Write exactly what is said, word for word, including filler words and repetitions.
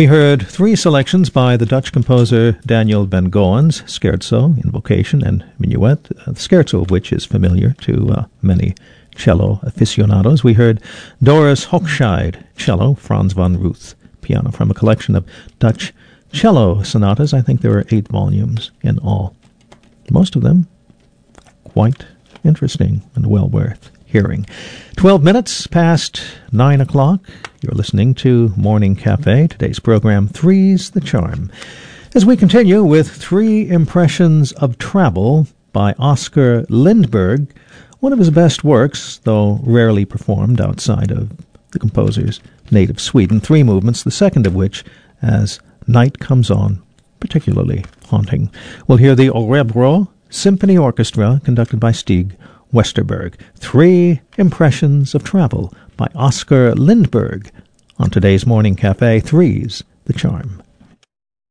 We heard three selections by the Dutch composer Daniel van Goen's Scherzo, Invocation, and Minuet, uh, the scherzo of which is familiar to uh, many cello aficionados. We heard Doris Hochschild, cello, Franz von Ruth, piano, from a collection of Dutch cello sonatas. I think there are eight volumes in all. Most of them quite interesting and well worth hearing. Twelve minutes past nine o'clock. You're listening to Morning Cafe. Today's program, Three's the Charm. As we continue with Three Impressions of Travel by Oskar Lindberg, one of his best works, though rarely performed outside of the composer's native Sweden. Three movements, the second of which, as night comes on, particularly haunting. We'll hear the Örebro Symphony Orchestra, conducted by Stig Westerberg. Three Impressions of Travel by Oskar Lindberg on today's Morning Cafe. Three's the Charm.